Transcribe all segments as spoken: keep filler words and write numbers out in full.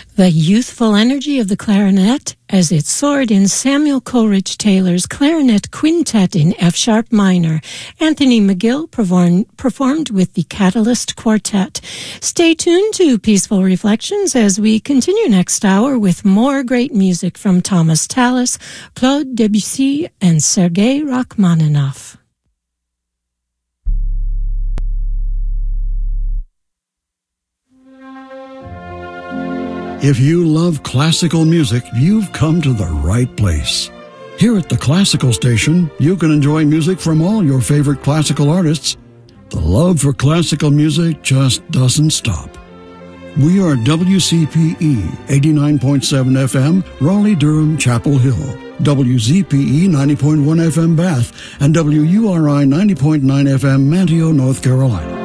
The youthful energy of the clarinet as it soared in Samuel Coleridge Taylor's Clarinet Quintet in F-sharp minor. Anthony McGill performed, performed with the Catalyst Quartet. Stay tuned to Peaceful Reflections as we continue next hour with more great music from Thomas Tallis, Claude Debussy, and Sergei Rachmaninoff. If you love classical music, you've come to the right place. Here at the Classical Station, you can enjoy music from all your favorite classical artists. The love for classical music just doesn't stop. We are W C P E eighty-nine point seven F M, Raleigh-Durham, Chapel Hill, W Z P E ninety point one F M, Bath, and W U R I ninety point nine F M, Manteo, North Carolina.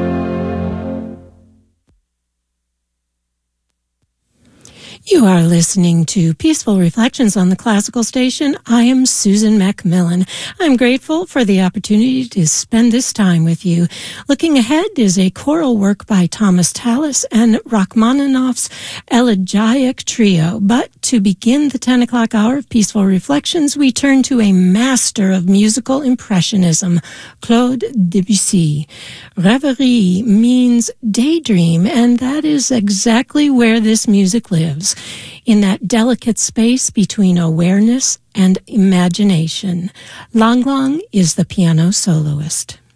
You are listening to Peaceful Reflections on the Classical Station. I am Susan Macmillan. I'm grateful for the opportunity to spend this time with you. Looking ahead is a choral work by Thomas Tallis and Rachmaninoff's Elegiac Trio. But to begin the ten o'clock hour of Peaceful Reflections, we turn to a master of musical impressionism, Claude Debussy. Rêverie means daydream, and that is exactly where this music lives, in that delicate space between awareness and imagination. Lang Lang is the piano soloist.